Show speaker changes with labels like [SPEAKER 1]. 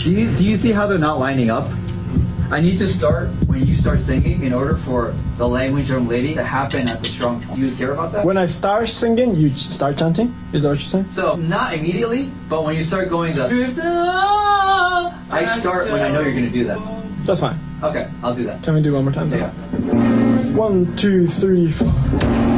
[SPEAKER 1] Do you see how they're not lining up? I need to start when you start singing in order for the language drum lady to happen at the strong tone. Do you care about that?
[SPEAKER 2] When I start singing, you start chanting? Is that what you're saying?
[SPEAKER 1] So, not immediately, but when you start going I start when I know you're going to do that.
[SPEAKER 2] That's fine.
[SPEAKER 1] Okay, I'll do that.
[SPEAKER 2] Can we do one more time?
[SPEAKER 1] Yeah.
[SPEAKER 2] 1, 2, 3, 4.